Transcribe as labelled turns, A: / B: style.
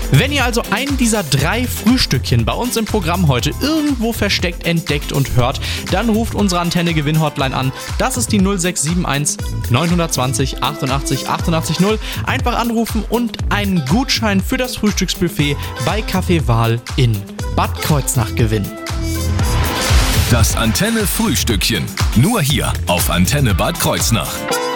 A: Wenn ihr also einen dieser 3 Frühstückchen bei uns im Programm heute irgendwo versteckt entdeckt und hört, dann ruft unsere Antenne-Gewinn-Hotline an. Das ist die 0671 920 88 88 0. Einfach anrufen und einen Gutschein für das Frühstücksbuffet bei Café Wahl in Bad Kreuznach gewinnen.
B: Das Antenne-Frühstückchen. Nur hier auf Antenne Bad Kreuznach.